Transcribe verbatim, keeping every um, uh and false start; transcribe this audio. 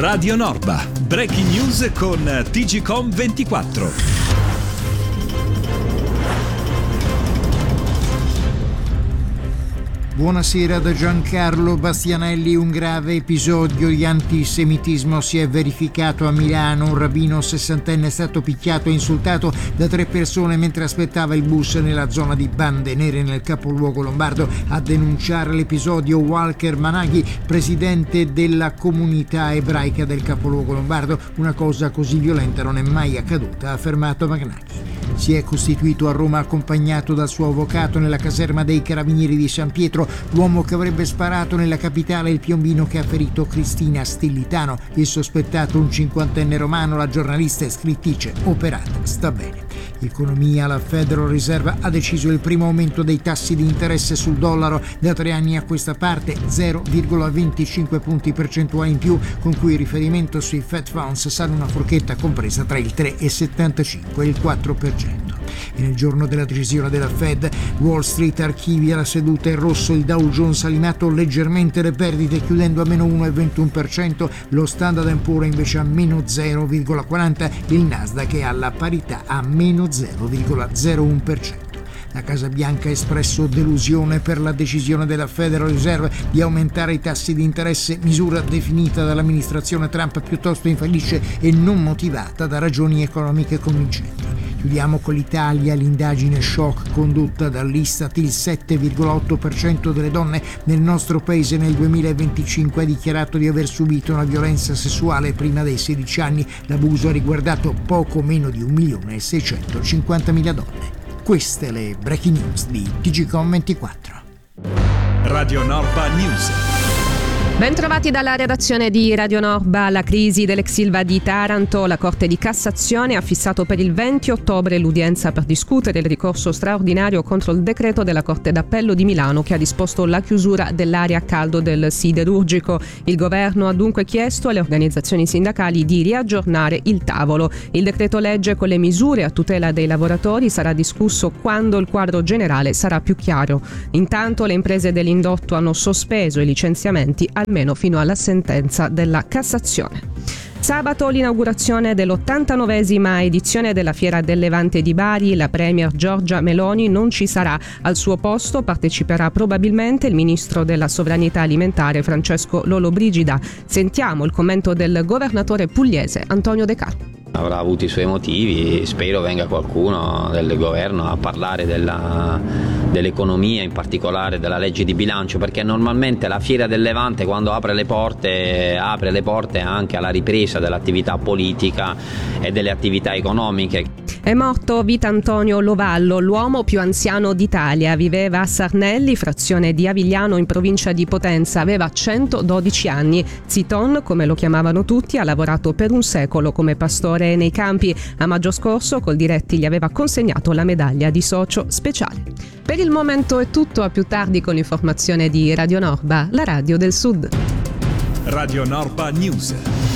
Radio Norba, breaking news con T G Com ventiquattro. Buonasera da Giancarlo Bastianelli. Un grave episodio di antisemitismo si è verificato a Milano. Un rabbino sessantenne è stato picchiato e insultato da tre persone mentre aspettava il bus nella zona di Bande Nere nel capoluogo lombardo. A denunciare l'episodio Walker Managhi, presidente della comunità ebraica del capoluogo lombardo. Una cosa così violenta non è mai accaduta, ha affermato Managhi. Si è costituito a Roma accompagnato dal suo avvocato nella caserma dei Carabinieri di San Pietro l'uomo che avrebbe sparato nella capitale, il piombino che ha ferito Cristina Stillitano. Il sospettato, un cinquantenne romano, la giornalista e scrittrice operata sta bene. Economia. La Federal Reserve ha deciso il primo aumento dei tassi di interesse sul dollaro da tre anni a questa parte, zero virgola venticinque punti percentuali in più, con cui il riferimento sui Fed Funds sarà una forchetta compresa tra il tre virgola settantacinque e il quattro per cento. E nel giorno della decisione della Fed, Wall Street archivia la seduta in rosso. Il Dow Jones ha limato leggermente le perdite chiudendo a meno uno virgola ventuno per cento, lo Standard and Poor's invece a meno zero virgola quaranta, il Nasdaq è alla parità a meno zero virgola zero uno per cento. La Casa Bianca ha espresso delusione per la decisione della Federal Reserve di aumentare i tassi di interesse, misura definita dall'amministrazione Trump piuttosto infelice e non motivata da ragioni economiche convincenti. Chiudiamo con l'Italia. L'indagine shock condotta dall'Istat: il sette virgola otto per cento delle donne nel nostro paese nel duemilaventicinque ha dichiarato di aver subito una violenza sessuale prima dei sedici anni. L'abuso ha riguardato poco meno di un milione e seicentocinquantamila donne. Queste le breaking news di T G Com ventiquattro. Radio Norba News. Bentrovati dalla redazione di Radio Norba. La crisi dell'ex Ilva di Taranto. La Corte di Cassazione ha fissato per il venti ottobre l'udienza per discutere il ricorso straordinario contro il decreto della Corte d'Appello di Milano che ha disposto la chiusura dell'area a caldo del siderurgico. Il governo ha dunque chiesto alle organizzazioni sindacali di riaggiornare il tavolo. Il decreto legge con le misure a tutela dei lavoratori sarà discusso quando il quadro generale sarà più chiaro. Intanto le imprese dell'indotto hanno sospeso i licenziamenti almeno fino alla sentenza della Cassazione. Sabato l'inaugurazione dell'ottantanovesima edizione della Fiera del Levante di Bari. La premier Giorgia Meloni non ci sarà. Al suo posto parteciperà probabilmente il ministro della Sovranità Alimentare Francesco Lollobrigida. Sentiamo il commento del governatore pugliese Antonio De Carlo. Avrà avuto i suoi motivi, spero venga qualcuno del governo a parlare della, dell'economia, in particolare della legge di bilancio, perché normalmente la Fiera del Levante, quando apre le porte, apre le porte anche alla ripresa dell'attività politica e delle attività economiche. È morto Vitantonio Lovallo, l'uomo più anziano d'Italia. Viveva a Sarnelli, frazione di Avigliano in provincia di Potenza. Aveva centododici anni. Ziton, come lo chiamavano tutti, ha lavorato per un secolo come pastore nei campi. A maggio scorso Coldiretti gli aveva consegnato la medaglia di socio speciale. Per il momento è tutto, a più tardi con l'informazione di Radio Norba, la radio del Sud. Radio Norba News.